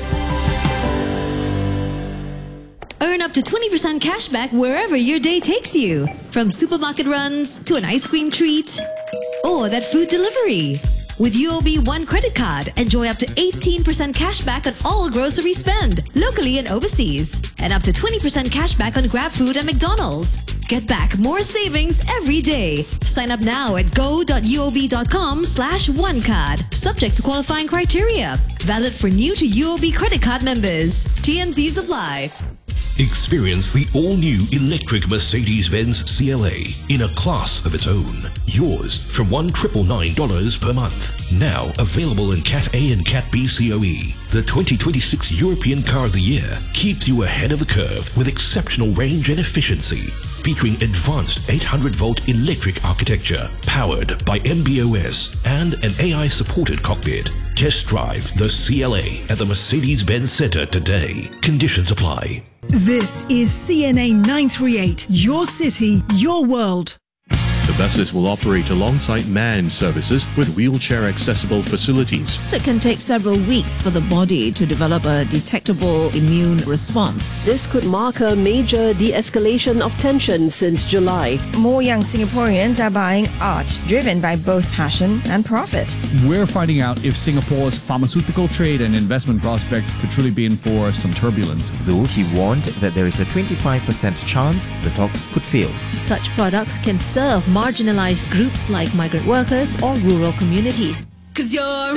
Earn up to twenty percent cash back wherever your day takes you. From supermarket runs to an ice cream treat or that food delivery. With U O B One credit card, enjoy up to eighteen percent cash back on all grocery spend, locally and overseas. And up to twenty percent cash back on GrabFood and McDonald's. Get back more savings every day. Sign up now at go.uob.com slash one card. Subject to qualifying criteria. Valid for new to U O B credit card members. T N Cs apply. Experience the all-new electric Mercedes-Benz C L A in a class of its own. Yours from one thousand nine hundred ninety-nine dollars per month. Now available in Cat A and Cat B C O E. The twenty twenty-six European Car of the Year keeps you ahead of the curve with exceptional range and efficiency. Featuring advanced eight hundred volt electric architecture, powered by M B O S and an A I-supported cockpit. Test drive the C L A at the Mercedes-Benz Center today. Conditions apply. This is C N A nine thirty-eight, your city, your world. The buses will operate alongside manned services with wheelchair-accessible facilities. It can take several weeks for the body to develop a detectable immune response. This could mark a major de-escalation of tension since July. More young Singaporeans are buying art driven by both passion and profit. We're finding out if Singapore's pharmaceutical trade and investment prospects could truly be in for some turbulence. Though he warned that there is a twenty-five percent chance the talks could fail. Such products can serve marginalized groups like migrant workers or rural communities. Cause you're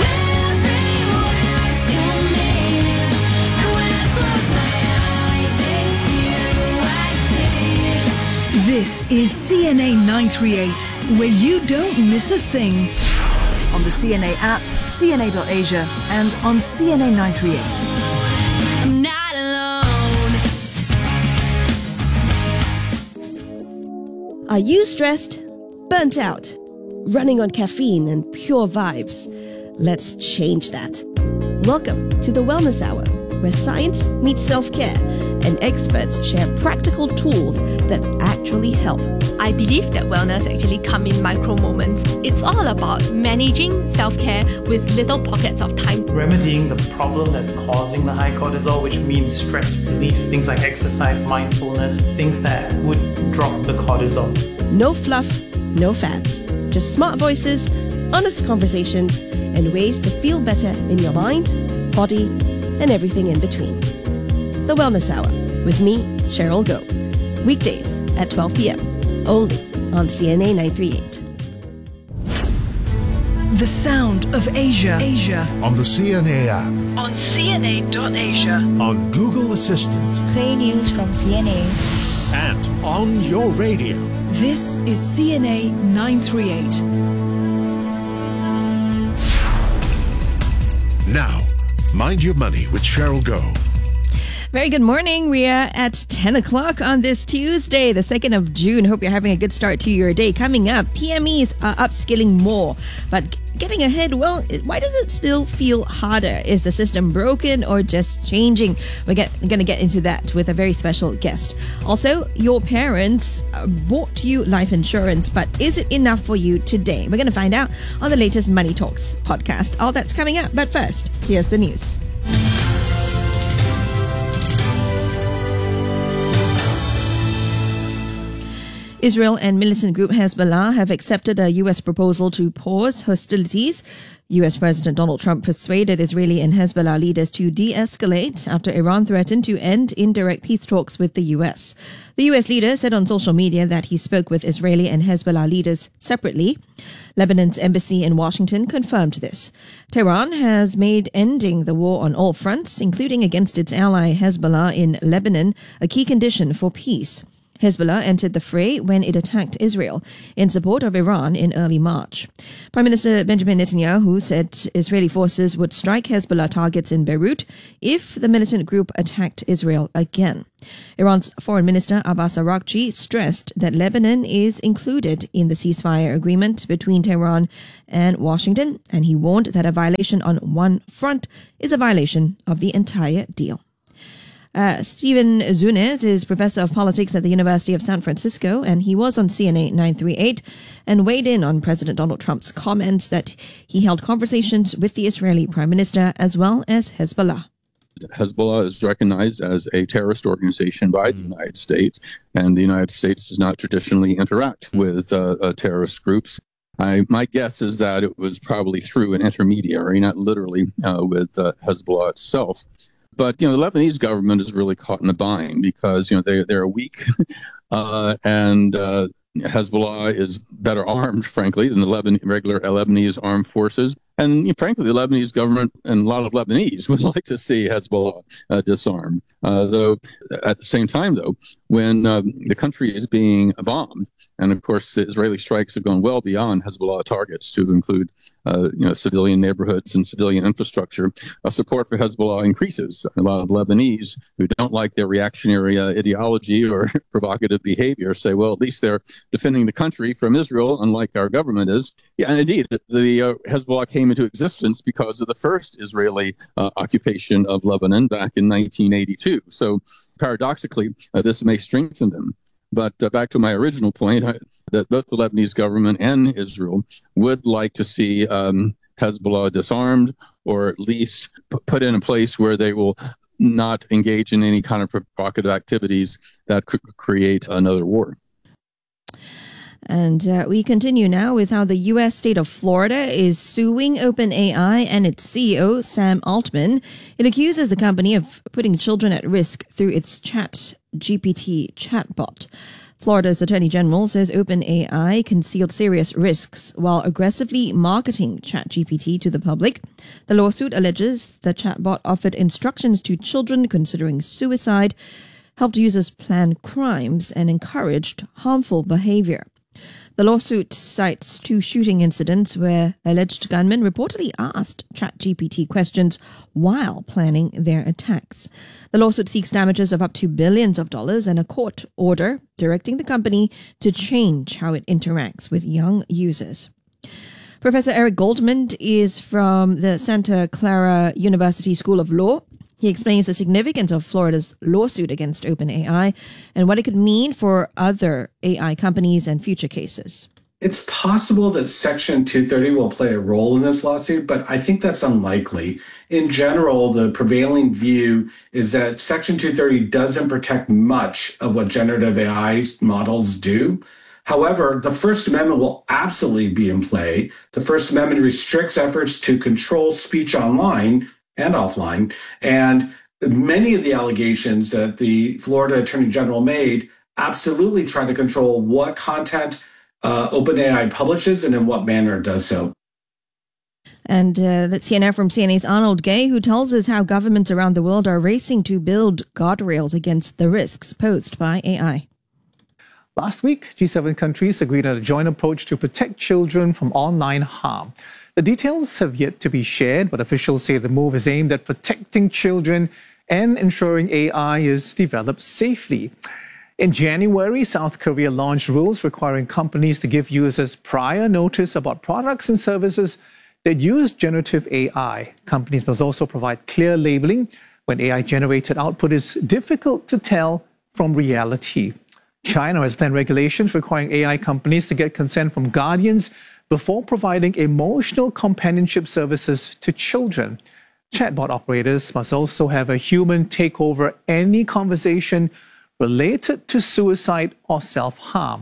This is C N A nine thirty-eight, where you don't miss a thing. On the C N A app, C N A dot Asia, and on C N A nine thirty-eight. I'm not alone. Are you stressed? Burnt out? Running on caffeine and pure vibes? Let's change that. Welcome to the Wellness Hour, where science meets self-care and experts share practical tools that actually help. I believe that wellness actually comes in micro moments. It's all about managing self-care with little pockets of time. Remedying the problem that's causing the high cortisol, which means stress relief, things like exercise, mindfulness, things that would drop the cortisol. No fluff, no fads. Just smart voices, honest conversations, and ways to feel better in your mind, body, and everything in between. The Wellness Hour with me, Cheryl Go. Weekdays at twelve p.m. only on C N A nine thirty-eight. The sound of Asia. Asia. On the C N A app. On C N A dot Asia. On Google Assistant. Play news from C N A. And on your radio. This is C N A nine thirty-eight. Now, Mind Your Money with Cheryl Go. Very good morning. We are at ten o'clock on this Tuesday, the second of June. Hope you're having a good start to your day. Coming up, P M Es are upskilling more. But getting ahead, well, why does it still feel harder? Is the system broken or just changing? We're, get, we're going to get into that with a very special guest. Also, your parents bought you life insurance, but is it enough for you today? We're going to find out on the latest Money Talks podcast. All that's coming up. But first, here's the news. Israel and militant group Hezbollah have accepted a U S proposal to pause hostilities. U S President Donald Trump persuaded Israeli and Hezbollah leaders to de-escalate after Iran threatened to end indirect peace talks with the U S. The U S leader said on social media that he spoke with Israeli and Hezbollah leaders separately. Lebanon's embassy in Washington confirmed this. Tehran has made ending the war on all fronts, including against its ally Hezbollah in Lebanon, a key condition for peace. Hezbollah entered the fray when it attacked Israel in support of Iran in early March. Prime Minister Benjamin Netanyahu said Israeli forces would strike Hezbollah targets in Beirut if the militant group attacked Israel again. Iran's Foreign Minister Abbas Araghchi stressed that Lebanon is included in the ceasefire agreement between Tehran and Washington, and he warned that a violation on one front is a violation of the entire deal. Uh, Stephen Zunez is professor of politics at the University of San Francisco, and he was on C N A nine thirty-eight and weighed in on President Donald Trump's comments that he held conversations with the Israeli Prime Minister as well as Hezbollah. Hezbollah is recognized as a terrorist organization by the United States, and the United States does not traditionally interact with uh, uh, terrorist groups. I, my guess is that it was probably through an intermediary, not literally uh, with uh, Hezbollah itself. But, you know, the Lebanese government is really caught in a bind because, you know, they, they're weak uh, and uh, Hezbollah is better armed, frankly, than the Leban- regular Lebanese armed forces. And you know, frankly, the Lebanese government and a lot of Lebanese would like to see Hezbollah uh, disarmed. Uh, though at the same time, though, when um, the country is being bombed, and of course, Israeli strikes have gone well beyond Hezbollah targets to include, uh, you know, civilian neighborhoods and civilian infrastructure, uh, support for Hezbollah increases. A lot of Lebanese who don't like their reactionary uh, ideology or provocative behavior say, well, at least they're defending the country from Israel, unlike our government is. Yeah, and indeed, the uh, Hezbollah came into existence because of the first Israeli uh, occupation of Lebanon back in nineteen eighty-two. So paradoxically, uh, this may strengthen them. But uh, back to my original point, I, that both the Lebanese government and Israel would like to see um, Hezbollah disarmed, or at least p- put in a place where they will not engage in any kind of provocative activities that could create another war. And uh, we continue now with how the U S state of Florida is suing OpenAI and its C E O, Sam Altman. It accuses the company of putting children at risk through its Chat G P T chatbot. Florida's Attorney General says OpenAI concealed serious risks while aggressively marketing Chat G P T to the public. The lawsuit alleges the chatbot offered instructions to children considering suicide, helped users plan crimes, and encouraged harmful behavior. The lawsuit cites two shooting incidents where alleged gunmen reportedly asked ChatGPT questions while planning their attacks. The lawsuit seeks damages of up to billions of dollars and a court order directing the company to change how it interacts with young users. Professor Eric Goldman is from the Santa Clara University School of Law. He explains the significance of Florida's lawsuit against OpenAI and what it could mean for other A I companies and future cases. It's possible that Section two thirty will play a role in this lawsuit, but I think that's unlikely. In general, the prevailing view is that Section two thirty doesn't protect much of what generative A I models do. However, the First Amendment will absolutely be in play. The First Amendment restricts efforts to control speech online and offline. And many of the allegations that the Florida Attorney General made absolutely try to control what content uh, OpenAI publishes and in what manner it does so. And uh, let's hear now from C N A's Arnold Gay, who tells us how governments around the world are racing to build guardrails against the risks posed by A I. Last week, G seven countries agreed on a joint approach to protect children from online harm. The details have yet to be shared, but officials say the move is aimed at protecting children and ensuring A I is developed safely. In January, South Korea launched rules requiring companies to give users prior notice about products and services that use generative A I. Companies must also provide clear labeling when A I-generated output is difficult to tell from reality. China has planned regulations requiring A I companies to get consent from guardians before providing emotional companionship services to children. Chatbot operators must also have a human take over any conversation related to suicide or self-harm. They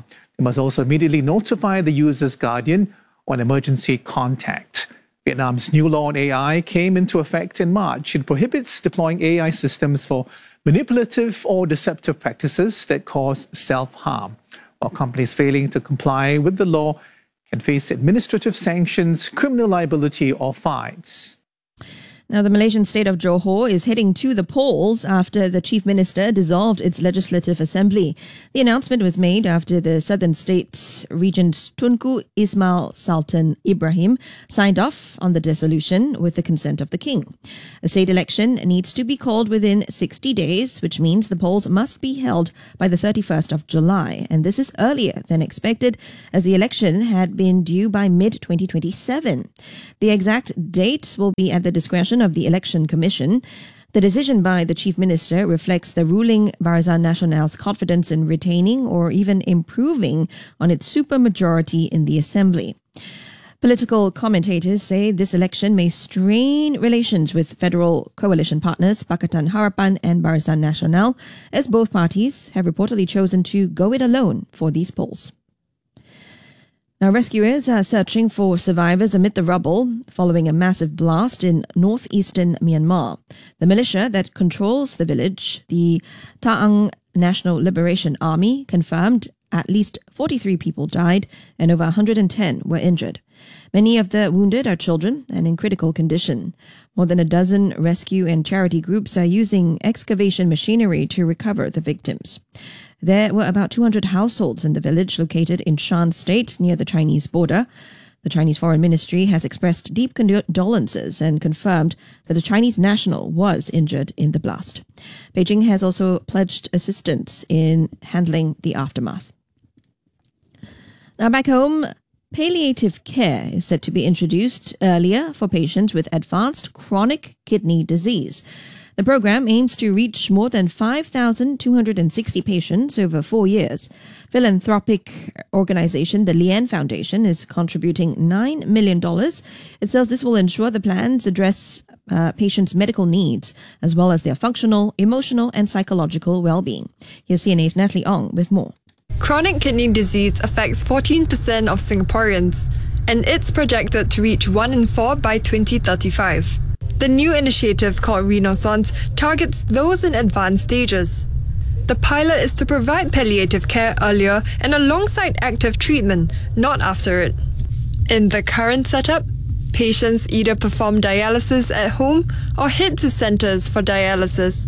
You must also immediately notify the user's guardian on emergency contact. Vietnam's new law on A I came into effect in March. It prohibits deploying A I systems for manipulative or deceptive practices that cause self-harm, while companies failing to comply with the law can face administrative sanctions, criminal liability or fines. Now, the Malaysian state of Johor is heading to the polls after the chief minister dissolved its legislative assembly. The announcement was made after the southern state regent Tunku Ismail Sultan Ibrahim signed off on the dissolution with the consent of the king. A state election needs to be called within sixty days, which means the polls must be held by the thirty-first of July. And this is earlier than expected, as the election had been due by mid twenty twenty-seven. The exact date will be at the discretion of the Election Commission. The decision by the Chief Minister reflects the ruling Barisan Nasional's confidence in retaining or even improving on its supermajority in the Assembly. Political commentators say this election may strain relations with federal coalition partners Pakatan Harapan and Barisan Nasional, as both parties have reportedly chosen to go it alone for these polls. Now, rescuers are searching for survivors amid the rubble following a massive blast in northeastern Myanmar. The militia that controls the village, the Ta'ang National Liberation Army, confirmed at least forty-three people died and over one hundred ten were injured. Many of the wounded are children and in critical condition. More than a dozen rescue and charity groups are using excavation machinery to recover the victims. There were about two hundred households in the village located in Shan State near the Chinese border. The Chinese Foreign Ministry has expressed deep condolences and confirmed that a Chinese national was injured in the blast. Beijing has also pledged assistance in handling the aftermath. Now back home, palliative care is set to be introduced earlier for patients with advanced chronic kidney disease. The program aims to reach more than five thousand two hundred sixty patients over four years. Philanthropic organization the Lian Foundation is contributing nine million dollars. It says this will ensure the plans address uh, patients' medical needs, as well as their functional, emotional and psychological well-being. Here's C N A's Natalie Ong with more. Chronic kidney disease affects fourteen percent of Singaporeans, and it's projected to reach one in four by twenty thirty-five. The new initiative called Renaissance targets those in advanced stages. The pilot is to provide palliative care earlier and alongside active treatment, not after it. In the current setup, patients either perform dialysis at home or head to centres for dialysis.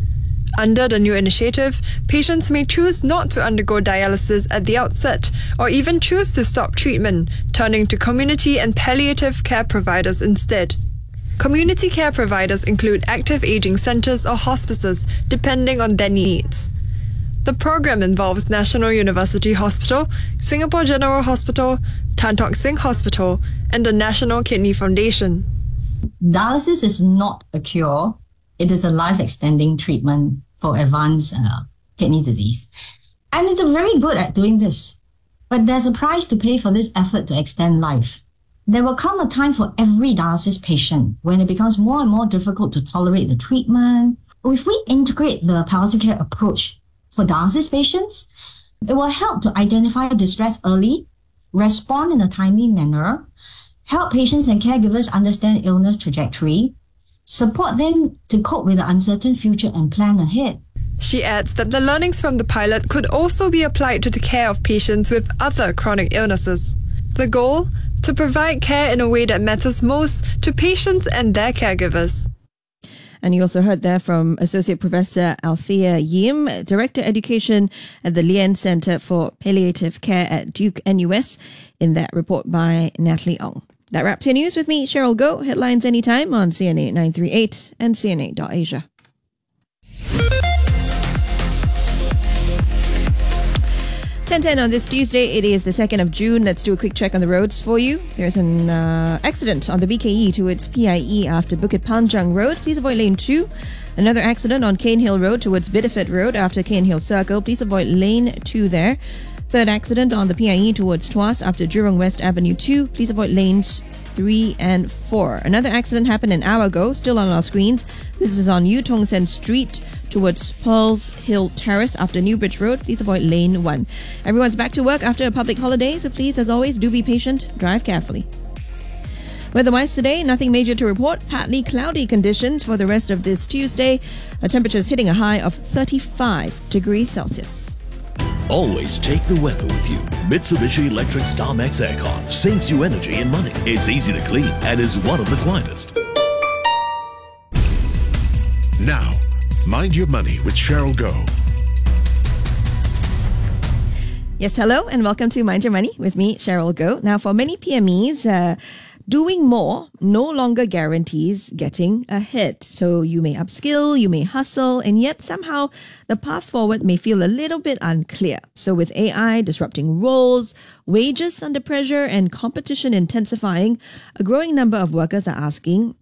Under the new initiative, patients may choose not to undergo dialysis at the outset or even choose to stop treatment, turning to community and palliative care providers instead. Community care providers include active aging centres or hospices, depending on their needs. The program involves National University Hospital, Singapore General Hospital, Tan Tock Seng Hospital, and the National Kidney Foundation. Dialysis is not a cure. It is a life-extending treatment for advanced uh, kidney disease. And it's very good at doing this. But there's a price to pay for this effort to extend life. There will come a time for every dialysis patient when it becomes more and more difficult to tolerate the treatment. If we integrate the palliative care approach for dialysis patients, it will help to identify distress early, respond in a timely manner, help patients and caregivers understand illness trajectory, support them to cope with the uncertain future and plan ahead. She adds that the learnings from the pilot could also be applied to the care of patients with other chronic illnesses. The goal? To provide care in a way that matters most to patients and their caregivers. And you also heard there from Associate Professor Althea Yim, Director Education at the Lian Centre for Palliative Care at Duke N U S, in that report by Natalie Ong. That wraps your news with me, Cheryl Goh. Headlines anytime on C N A nine thirty-eight and C N A dot Asia. ten ten on this Tuesday. It is the second of June. Let's do a quick check on the roads for you. There's an uh, accident on the B K E towards P I E after Bukit Panjang Road. Please avoid lane two. Another accident on Cane Hill Road towards Bideford Road after Cane Hill Circle. Please avoid lane two there. Third accident on the P I E towards Tuas after Jurong West Avenue two. Please avoid lanes three and four. Another accident happened an hour ago, still on our screens. This is on Yu Tong Sen Street towards Pearls Hill Terrace after Newbridge Road. Please avoid lane one. Everyone's back to work after a public holiday, so please, as always, do be patient, drive carefully. Weather-wise today, nothing major to report. Partly cloudy conditions for the rest of this Tuesday. A temperatures hitting a high of thirty-five degrees Celsius. Always take the weather with you. Mitsubishi Electric StarMax Aircon saves you energy and money. It's easy to clean and is one of the quietest. Now, Mind Your Money with Cheryl Goh. Yes, hello and welcome to Mind Your Money with me, Cheryl Goh. Now, for many P M Es, uh, doing more no longer guarantees getting ahead. So you may upskill, you may hustle, and yet somehow the path forward may feel a little bit unclear. So with A I disrupting roles, wages under pressure, and competition intensifying, a growing number of workers are asking,